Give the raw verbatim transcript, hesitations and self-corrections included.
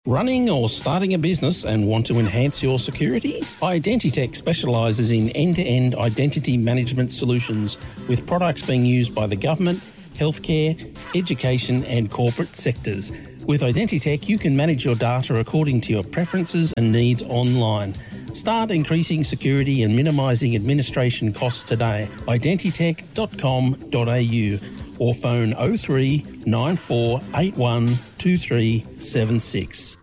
Running or starting a business and want to enhance your security? Identitech specialises in end-to-end identity management solutions with products being used by the government, healthcare, education and corporate sectors. With Identitech, you can manage your data according to your preferences and needs online. Start increasing security and minimising administration costs today. identitech dot com dot a u or phone oh three nine four eight one two three seven six.